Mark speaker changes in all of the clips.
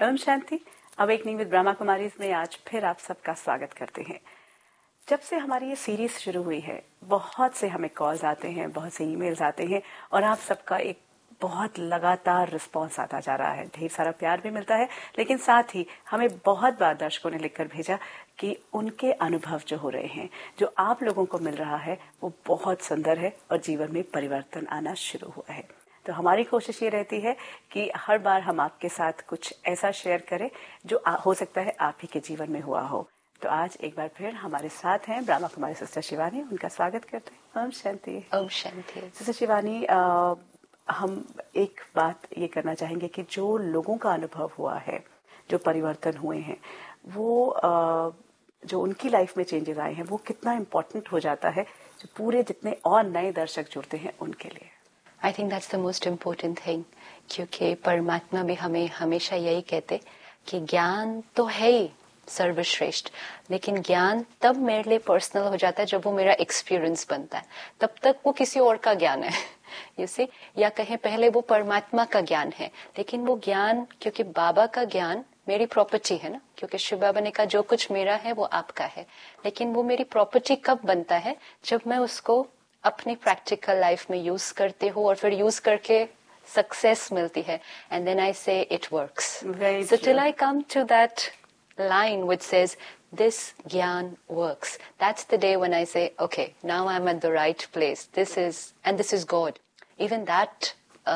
Speaker 1: Om Shanti. Awakening with Brahma Kumaris में आज फिर आप सबका स्वागत करते हैं। जब से हमारी ये सीरीज शुरू हुई है, बहुत से हमें कॉल्स आते हैं, बहुत से ईमेल्स आते हैं और आप सबका एक बहुत लगातार रिस्पांस आता जा रहा है। ढेर सारा प्यार भी मिलता है, लेकिन साथ ही हमें बहुत बार दर्शकों ने लिखकर भेजा कि उनके अनुभव जो हो रहे हैं, जो आप लोगों को मिल रहा है, वो बहुत सुंदर है और जीवन में परिवर्तन आना शुरू हुआ है। तो हमारी कोशिश ये रहती है कि हर बार हम आपके साथ कुछ ऐसा शेयर करें जो हो सकता है आप ही के जीवन में हुआ हो। तो आज एक बार फिर हमारे साथ हैं ब्रह्मा कुमारी सिस्टर शिवानी, उनका स्वागत करते हैं। ओम शांति।
Speaker 2: ओम शांति।
Speaker 1: सिस्टर शिवानी, हम एक बात ये करना चाहेंगे कि जो लोगों का अनुभव हुआ है, जो परिवर्तन हुए हैं, वो जो उनकी लाइफ में चेंजेस आए हैं, वो कितना इम्पोर्टेंट हो जाता है जो पूरे जितने और नए दर्शक जुड़ते हैं उनके लिए।
Speaker 2: I think that's the most important thing, क्योंकि परमात्मा भी हमें हमेशा यही कहते कि ज्ञान तो है ही सर्वश्रेष्ठ, लेकिन ज्ञान तब मेरे लिए पर्सनल हो जाता है जब वो मेरा एक्सपीरियंस बनता है। तब तक वो किसी और का ज्ञान है यू सी, या कहें पहले वो परमात्मा का ज्ञान है, लेकिन वो ज्ञान, क्योंकि बाबा का ज्ञान मेरी प्रॉपर्टी है ना, क्योंकि शिव बाबा ने कहा जो कुछ मेरा है वो आपका है, लेकिन वो मेरी प्रॉपर्टी कब बनता है? जब मैं उसको अपनी प्रैक्टिकल लाइफ में यूज करते हो और फिर यूज करके सक्सेस मिलती है, एंड देन आई से it works. So till I come to that line which says this gyan works, that's the day when I say okay, now I'm at the right place, this is God. Even that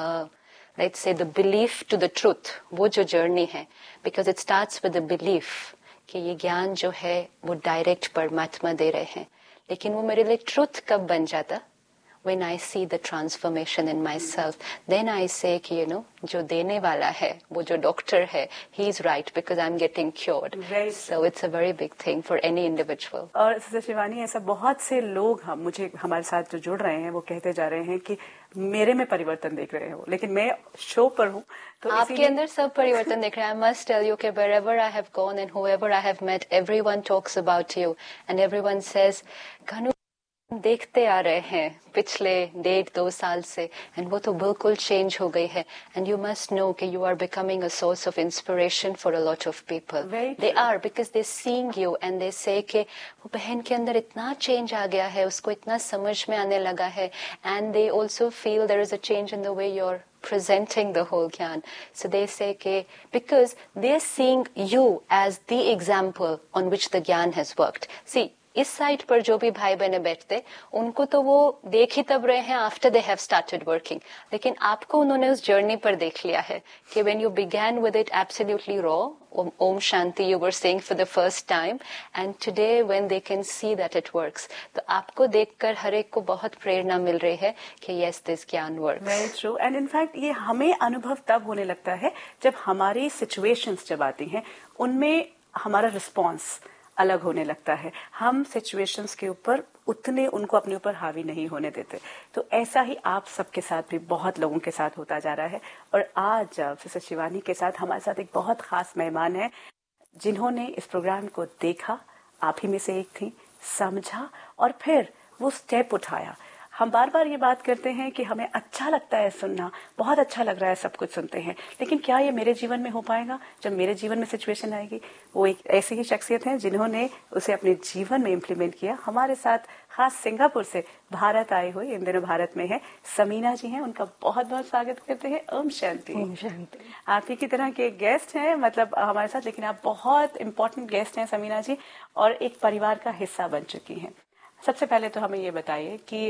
Speaker 2: let's say the belief to the truth, वो जो journey है, because it starts with the belief कि ये ज्ञान जो है वो direct परमात्मा दे रहे हैं, लेकिन वो मेरे लिए ट्रूथ कब बन जाता? When I see the transformation in myself, then I say कि जो देने वाला है, वो जो डॉक्टर है, he is right because I'm getting cured. So it's a very big thing for any individual.
Speaker 1: और सिस्टर शिवानी, ऐसा बहुत से लोग हमारे साथ जो जुड़ रहे हैं, वो कहते जा रहे हैं कि मेरे में परिवर्तन देख रहे हैं, लेकिन मैं शो पर हूँ तो
Speaker 2: आपके अंदर सब परिवर्तन देख रहे हैं। I must tell you कि wherever I have gone and whoever I have met, everyone talks about you and everyone says, घनु देखते आ रहे हैं पिछले 1.5-2 साल से, एंड वो तो बिल्कुल चेंज हो गई है, एंड यू मस्ट नो कि you are becoming a source of inspiration for a lot of people. They are, because they seeing you and they से कि वो बहन के अंदर इतना चेंज आ गया है, उसको इतना समझ में आने लगा है, and they also feel there is a change in the way you are presenting the whole Gyan. So they say ke, because they're seeing you as the example on which the Gyan has worked. See, इस side पर जो भी भाई बहने बैठते, उनको तो वो देख ही तब रहे हैं after they have started working, लेकिन आपको उन्होंने उस जर्नी पर देख लिया है कि when you began with it absolutely raw, Om Shanti you were saying for the first time, and today when they can see that it works, तो आपको देखकर हर एक को बहुत प्रेरणा मिल रही है कि यस, दिस ज्ञान works.
Speaker 1: Very true. And in fact ये हमें अनुभव तब होने लगता है जब हमारी सिचुएशंस जब आती हैं, उनमें हमारा रिस्पॉन्स अलग होने लगता है। हम सिचुएशंस के ऊपर उतने उनको अपने ऊपर हावी नहीं होने देते। तो ऐसा ही आप सबके साथ भी बहुत लोगों के साथ होता जा रहा है। और आज सिस्टर शिवानी के साथ हमारे साथ एक बहुत खास मेहमान है, जिन्होंने इस प्रोग्राम को देखा, आप ही में से एक थी, समझा और फिर वो स्टेप उठाया। हम बार बार ये बात करते हैं कि हमें अच्छा लगता है सुनना, बहुत अच्छा लग रहा है सब कुछ सुनते हैं, लेकिन क्या ये मेरे जीवन में हो पाएगा? जब मेरे जीवन में सिचुएशन आएगी, वो एक ऐसी ही शख्सियत है जिन्होंने उसे अपने जीवन में इम्प्लीमेंट किया। हमारे साथ खास सिंगापुर से भारत आए हुए, इन दिनों भारत में है, समीना जी हैं, उनका बहुत बहुत स्वागत करते हैं। ओम शांति।
Speaker 3: ओम शांति।
Speaker 1: आप ही की तरह के गेस्ट हैं, मतलब हमारे साथ, लेकिन आप बहुत इम्पोर्टेंट गेस्ट हैं समीना जी, और एक परिवार का हिस्सा बन चुकी हैं। सबसे पहले तो हमें ये बताइए कि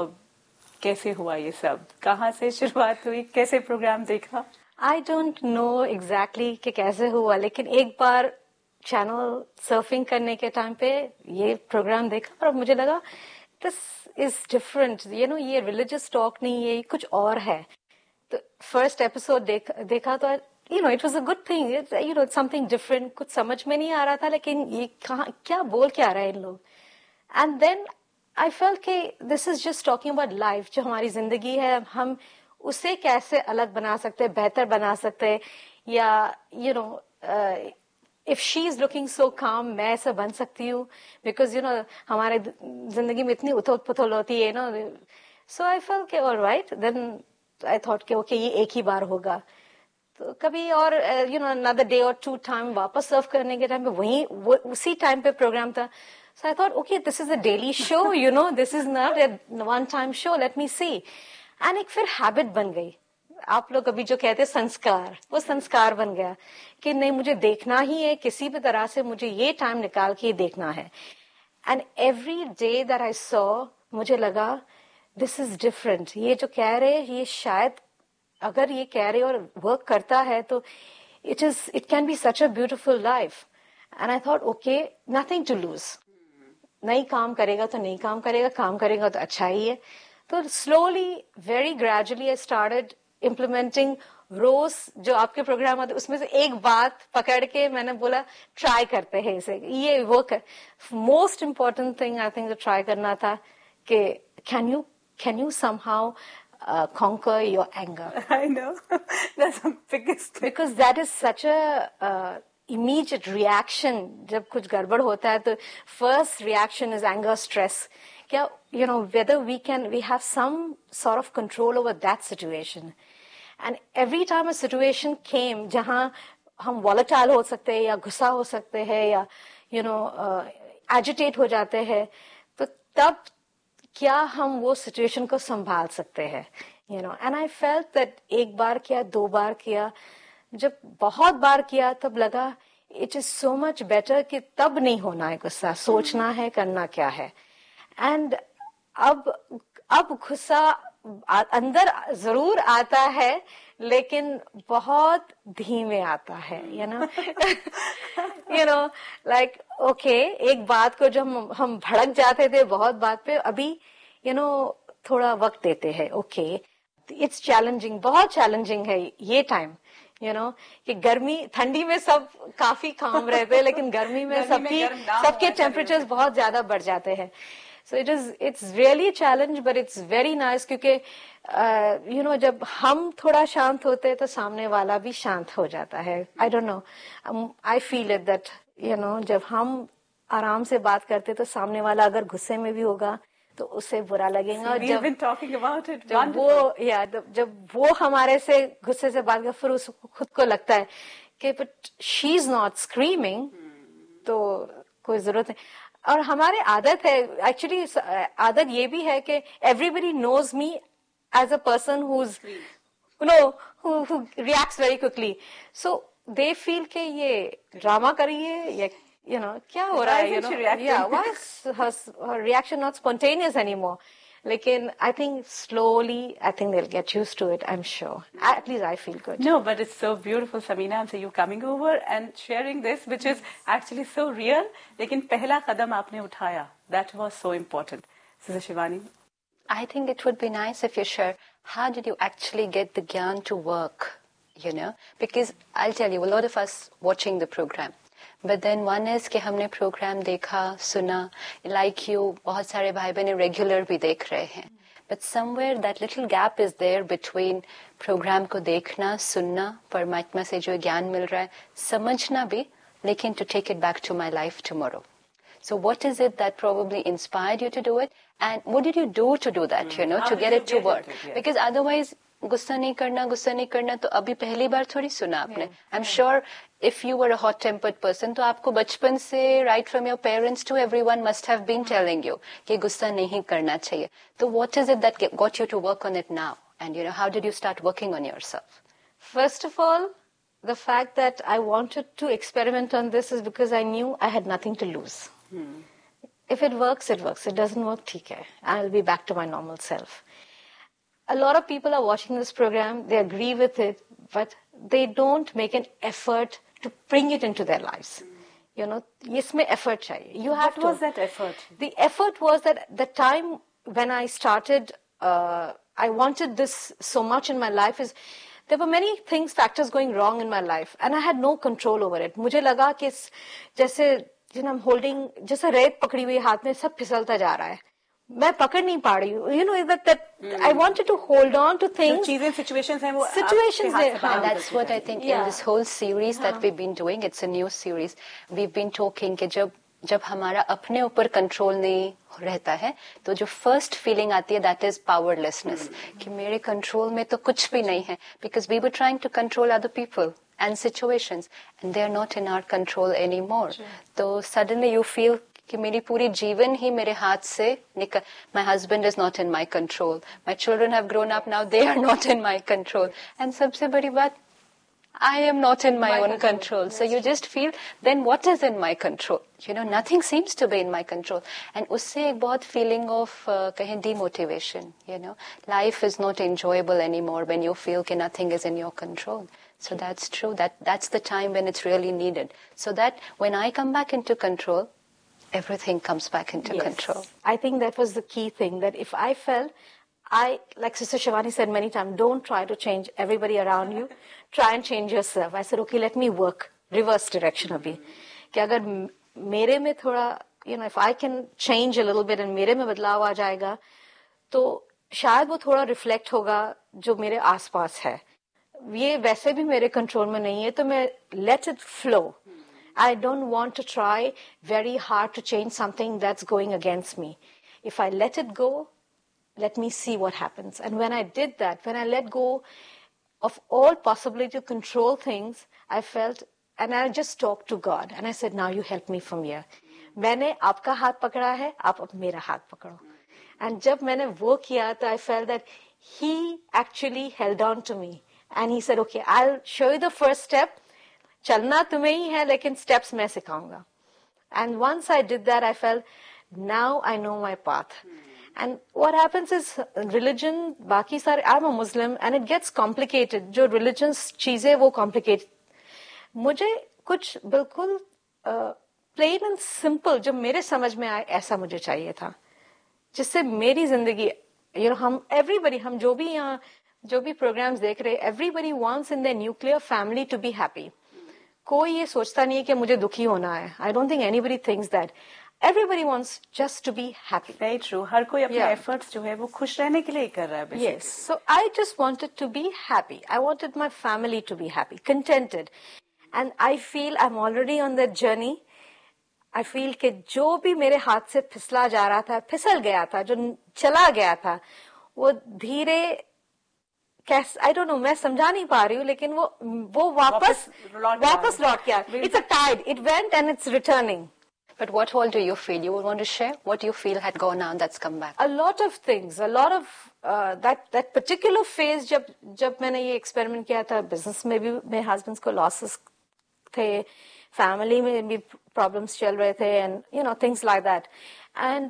Speaker 1: कैसे हुआ ये सब, कहाँ से शुरुआत हुई, कैसे प्रोग्राम देखा?
Speaker 3: आई डोंट नो एग्जैक्टली कि कैसे हुआ, लेकिन एक बार चैनल सर्फिंग करने के टाइम पे ये प्रोग्राम देखा और मुझे लगा दिस इज डिफरेंट, ये रिलीजियस टॉक नहीं, ये कुछ और है। तो फर्स्ट एपिसोड देखा तो it was a good thing, something different. कुछ समझ में नहीं आ रहा था, लेकिन ये कहाँ क्या बोल क्या रहे हैं इन लोग। एंड देन आई फेल्ट कि this is just talking about life, जो हमारी जिंदगी है, हम उसे कैसे अलग बना सकते हैं, बेहतर बना सकते हैं, या if she is looking so काम, मैं ऐसा बन सकती हूँ, बिकॉज हमारे जिंदगी में इतनी उथल पुथल होती है सो आई फेल्ट कि ऑलराइट, देन आई थॉट कि ओके, ये एक ही बार होगा। तो कभी और another day or two time वापस सर्व करने के टाइम पे वही उसी टाइम पे प्रोग्राम था. So I thought, okay, this is a daily show, this is not a one-time show. Let me see. And एक फिर हैबिट बन गई. आप लोग अभी जो कहते हैं संस्कार, वो संस्कार बन गया कि नहीं, मुझे देखना ही है, किसी भी तरह से मुझे ये टाइम निकाल के देखना है. And every day that I saw, मुझे लगा दिस इज डिफरेंट. ये जो कह रहे, ये शायद अगर ये कह रहे और वर्क करता है तो it can be such a beautiful life. And I thought, okay, nothing to lose. नहीं काम करेगा तो नहीं काम करेगा, काम करेगा तो अच्छा ही है. तो slowly, very gradually I started implementing. रोज जो आपके प्रोग्राम आते उसमें से एक बात पकड़ के मैंने बोला ट्राई करते हैं इसे, ये वो कर. Most important thing I think try करना था कि can you somehow conquer your anger.
Speaker 1: I know. That's the biggest thing.
Speaker 3: Because that is such a immediate reaction. जब कुछ गड़बड़ होता है तो first reaction is anger, stress. क्या, whether we have some sort of control over that situation. And every time a situation came जहाँ हम volatile हो सकते हैं या गुस्सा हो सकते हैं या agitate हो जाते हैं, तो तब क्या हम वो सिचुएशन को संभाल सकते हैं. एंड आई फेल्ट दैट एक बार किया, 2 बार किया, जब बहुत बार किया तब लगा it is so much better कि तब नहीं होना है गुस्सा, सोचना है करना क्या है. एंड अब गुस्सा अंदर जरूर आता है लेकिन बहुत धीमे आता है. लाइक ओके, एक बात को जब हम भड़क जाते थे बहुत बात पे, अभी थोड़ा वक्त देते हैं. ओके, इट्स चैलेंजिंग, बहुत चैलेंजिंग है ये टाइम. कि गर्मी ठंडी में सब काफी काम रहते हैं लेकिन गर्मी में सबके टेम्परेचर्स बहुत ज्यादा बढ़ जाते हैं. So it's really a challenge, but it's very nice क्योंकि जब हम थोड़ा शांत होते हैं तो सामने वाला भी शांत हो जाता है. I don't know, I feel it that जब हम आराम से बात करते तो सामने वाला अगर गुस्से में भी होगा तो उसे बुरा लगेगा. और जब वो हमारे से गुस्से से बात कर, फिर उसको खुद को लगता है कि but she is not screaming, तो कोई जरूरत नहीं. और हमारे आदत है, एक्चुअली आदत ये भी है कि everybody knows me as a person who reacts very quickly. So they feel के ये ड्रामा करिए या क्या हो रहा है, why is her reaction not spontaneous anymore? Lekin I think slowly, I think they'll get used to it, I'm sure. At least I feel good.
Speaker 1: No, but it's so beautiful, Samina, and so you coming over and sharing this, which is actually so real. Lekin pehla qadam aapne uthaya. That was so important. Sister Shivani?
Speaker 2: I think it would be nice if you share, how did you actually get the gyan to work, Because I'll tell you, a lot of us watching the program, but then one is कि हमने programme देखा, सुना, like you, बहुत सारे भाई बहन regular भी देख रहे हैं, but somewhere that little gap is there between programme को देखना, सुनना, परमात्मा से जो ज्ञान मिल रहा है, समझना भी, लेकिन to take it back to my life tomorrow. So what is it that probably inspired you to do it, and what did you do to do that, to get it to work? Because otherwise गुस्सा नहीं करना तो अभी पहली बार थोड़ी सुना आपने. I'm sure if you were a hot tempered person, तो आपको बचपन से right from your parents to everyone must have been telling you कि गुस्सा नहीं करना चाहिए. तो what is it that got you to work on it now, and how did you start working on yourself?
Speaker 3: First of all, the fact that I wanted to experiment on this is because I knew I had nothing to lose. If it works, it works. It doesn't work, ठीक है, I'll be back to my normal self. A lot of people are watching this program, they agree with it, but they don't make an effort to bring it into their lives. इसमें effort चाहिए. You have to.
Speaker 1: What was that effort?
Speaker 3: The effort was that the time when I started, I wanted this so much in my life is, there were many factors going wrong in my life, and I had no control over it. मुझे लगा कि जैसे I'm holding, जैसे रेत पकड़ी हुई हाथ में सब फिसलता जा रहा है. मैं पकड़ नहीं पा रही हूँ. that I wanted to hold on to things.
Speaker 1: चीजें, situations हैं वो
Speaker 3: situations हैं.
Speaker 2: That's what I think in this whole series that we've been doing. It's a new series. We've been talking कि जब जब हमारा अपने ऊपर कंट्रोल नहीं रहता है तो जो फर्स्ट फीलिंग आती है दैट इज पावरलेसनेस, कि मेरे कंट्रोल में तो कुछ भी नहीं है, because we were trying to control other people and situations and they are not in our control anymore. तो suddenly you feel कि मेरी पूरी जीवन ही मेरे हाथ से निकल, my husband is not in my control, my children have grown up now, they are not in my control, and सबसे बड़ी बात, I am not in my own control. So you just feel, then what is in my control? You know, nothing seems to be in my control. And उससे एक बहुत feeling of कहें demotivation, you know, life is not enjoyable anymore when you feel कि nothing is in your control. So that's true. That's the time when it's really needed. So that when I come back into control, everything comes back into control.
Speaker 3: I think that was the key thing, that if I felt, like Sister Shivani said many times, don't try to change everybody around you. Try and change yourself. I said, okay, let me work reverse direction abhi. कि अगर मेरे में थोड़ा, you know, if I can change a little bit and मेरे में बदलाव आ जाएगा, तो शायद वो थोड़ा reflect होगा जो मेरे आसपास है. ये वैसे भी मेरे कंट्रोल में नहीं है, तो मैं let it flow. I don't want to try very hard to change something that's going against me. If I let it go, let me see what happens. And when I did that, when I let go of all possibility to control things, I felt, and I just talked to God. And I said, now you help me from here. मैंने आपका हाथ पकड़ा है, आप अब मेरा हाथ पकड़ो. And जब मैंने वो किया, तो I felt that He actually held on to me. And He said, okay, I'll show you the first step. चलना तुम्हें ही है, लेकिन steps मैं सिखाऊंगा. And once I did that, I felt, now I know my path. And what happens is, religion, बाकी सारे, I'm a Muslim, and it gets complicated. जो religions चीजें वो complicated. मुझे कुछ बिल्कुल plain and simple, जो मेरे समझ में आए, ऐसा मुझे चाहिए था. जिससे मेरी जिंदगी, you know, हम जो भी यहाँ, जो भी programs देख रहे, everybody wants in their nuclear family to be happy. कोई ये सोचता नहीं है कि मुझे दुखी होना है. I don't think anybody thinks that. Everybody wants just to be happy.
Speaker 1: Very true. हर कोई अपने efforts जो है वो खुश रहने के लिए ही कर रहा है.
Speaker 3: Yes. So I just wanted to be happy. I wanted my family to be happy, contented. And I feel I'm already on that journey. I feel कि जो भी मेरे हाथ से फिसला जा रहा था, फिसल गया था, जो चला गया था, वो धीरे कैसे, I don't know, मैं समझा नहीं पा रही हूँ, लेकिन वो वापस लौट के आया. It's a tide. It went and it's returning.
Speaker 2: But what all do you feel? You would want to share what you feel had gone on that's come back?
Speaker 3: A lot of things. A lot of that particular phase जब मैंने ये experiment किया था, business में भी मेरे husbands को losses थे, family में भी problems चल रहे थे, and you know, things like that. And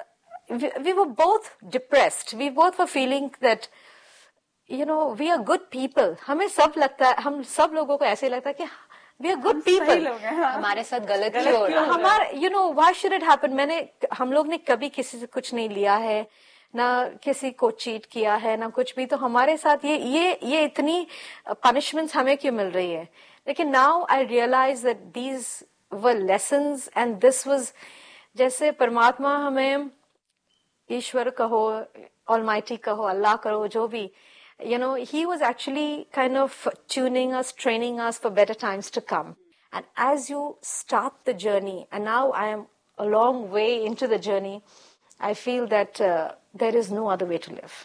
Speaker 3: we were both depressed. We both were feeling that, you know, we are good people. हमें सब लगता है, हम सब लोगों को ऐसे लगता है कि we are good people.
Speaker 2: हमारे साथ गलत क्यों हो रहा है?
Speaker 3: हमारे, you know, why should it happen? हम लोग ने कभी किसी से कुछ नहीं लिया है, ना किसी को चीट किया है, ना कुछ भी. तो हमारे साथ ये इतनी punishments हमें क्यों मिल रही है? लेकिन now I realize that these were lessons, and this was, जैसे परमात्मा हमें ईश्वर कहो, Almighty कहो, अल्लाह कहो, जो भी, you know, He was actually kind of tuning us, training us for better times to come. And as you start the journey, and now I am a long way into the journey, I feel that there is no other way to live.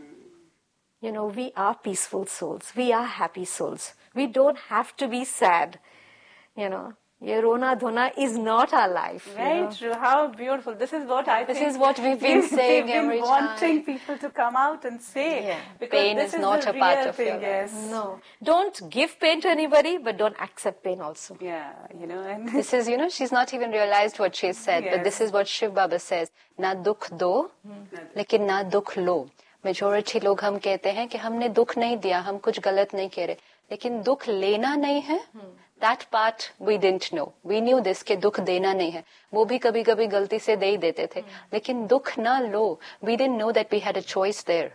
Speaker 3: You know, we are peaceful souls. We are happy souls. We don't have to be sad. You know, ये रोना धोना is not our life.
Speaker 1: Very true. How beautiful. This is what I think.
Speaker 2: This is what we've been saying every time.
Speaker 1: Wanting people to come out and say.
Speaker 2: Yeah.
Speaker 1: Because
Speaker 2: pain
Speaker 1: this
Speaker 2: is not a part of your life.
Speaker 1: Yes.
Speaker 3: No. Don't give pain to anybody, but don't accept pain also.
Speaker 1: Yeah, you know. And
Speaker 2: this is, you know, she's not even realized what she said, but this is what Shiv Baba says. Na dukh do, lekin na dukh lo. Majority लोग हम कहते हैं कि हमने दुख नहीं दिया, हम कुछ गलत नहीं कह रहे, लेकिन दुख लेना नहीं है. That part we didn't know. We knew this कि दुख देना नहीं है. वो भी कभी-कभी गलती से दे ही देते थे. लेकिन दुख ना लो. We didn't know that we had a choice there.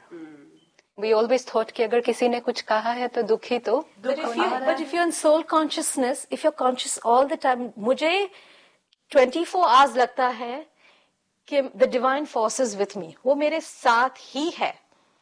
Speaker 2: We always thought कि अगर किसी ने कुछ कहा है तो दुख ही तो.
Speaker 3: But if you're in soul consciousness, if you're conscious all the time, मुझे 24 hours लगता है कि the divine force is with me. वो मेरे साथ ही है.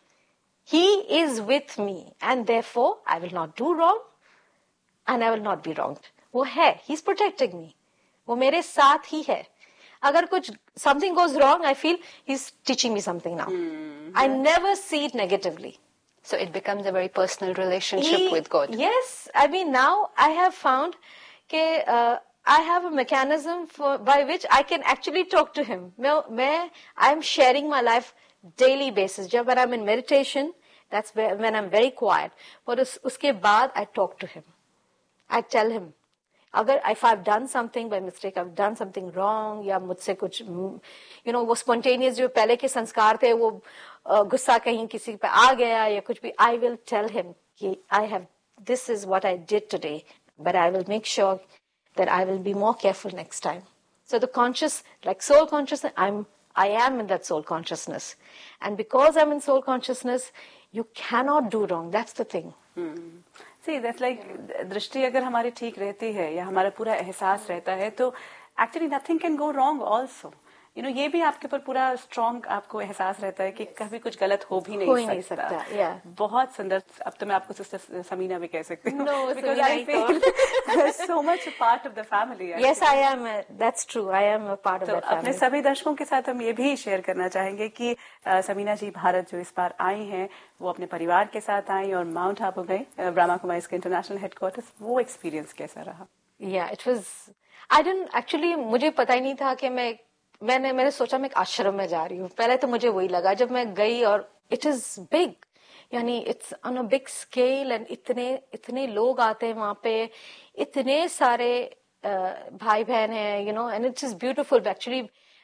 Speaker 3: He is with me, and therefore I will not do wrong. And I will not be wronged. वो है, he's protecting me. वो मेरे साथ ही है. अगर कुछ something goes wrong, I feel he's teaching me something now. I never see it negatively.
Speaker 2: So it becomes a very personal relationship with God.
Speaker 3: Yes, I mean now I have found that I have a mechanism by which I can actually talk to him. I am sharing my life daily basis. When I'm in meditation, that's when I'm very quiet. But uske baad I talk to him. I tell him, if I've done something by mistake, I've done something wrong, या मुझसे कुछ, वो spontaneous जो पहले के संस्कार थे, वो गुस्सा कहीं किसी पे आ गया या कुछ भी, I will tell him कि this is what I did today, but I will make sure that I will be more careful next time. So the conscious, like soul consciousness, I am in that soul consciousness, and because I'm in soul consciousness, you cannot do wrong. That's the thing.
Speaker 1: See, that's like दृष्टि अगर हमारी ठीक रहती है या हमारा पूरा एहसास रहता है तो actually nothing can go wrong also. ये भी आपके ऊपर पूरा स्ट्रॉन्ग आपको एहसास रहता है कि कभी कुछ गलत हो भी नहीं सकता.
Speaker 3: Yeah.
Speaker 1: बहुत सुंदर. अब तो मैं आपको सिस्टर समीना भी कह सकती हूँ.
Speaker 3: No,
Speaker 1: because I feel so much a part of the family. Actually.
Speaker 3: Yes, I am. That's true. I am a part of that family.
Speaker 1: अपने सभी दर्शकों के साथ हम ये भी शेयर करना चाहेंगे कि समीना जी भारत जो इस बार आई हैं वो अपने परिवार के साथ आई और माउंट आबू गई, ब्रह्मा कुमारीज के इंटरनेशनल हेडक्वार्टर्स. वो एक्सपीरियंस कैसा रहा?
Speaker 3: Yeah, it was. I didn't actually. मुझे पता ही नहीं था कि मैंने सोचा मैं एक आश्रम में जा रही हूँ. पहले तो मुझे वही लगा जब मैं गई, और इट इज बिग, यानी it's on a big scale, and इतने लोग आते हैं वहां पे, इतने सारे भाई बहन हैं, and it is beautiful actually.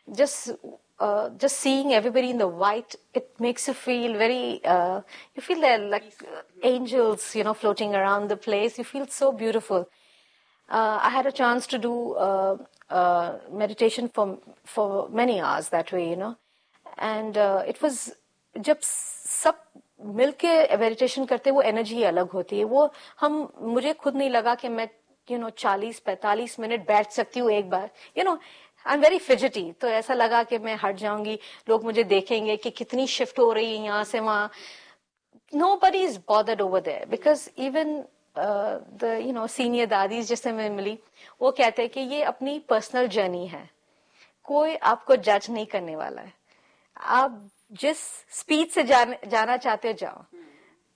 Speaker 3: just seeing everybody in the white, it makes you feel very, you feel like angels, floating around the place. You feel so beautiful. I had a chance to do meditation for many hours that way, and it was, जब सब मिलके meditation करते वो energy अलग होती है. वो मुझे खुद नहीं लगा कि मैं 40-45 मिनट बैठ सकती हूँ एक बार. आई एम वेरी फिजिटी, तो ऐसा लगा कि मैं हट जाऊंगी, लोग मुझे देखेंगे कि कितनी शिफ्ट हो रही है यहाँ से वहां. Nobody is bothered over there because even the senior दादीज जिससे मैं मिली, वो कहते हैं कि ये अपनी पर्सनल जर्नी है, कोई आपको जज नहीं करने वाला है. आप जिस स्पीड से जाना चाहते हो जाओ.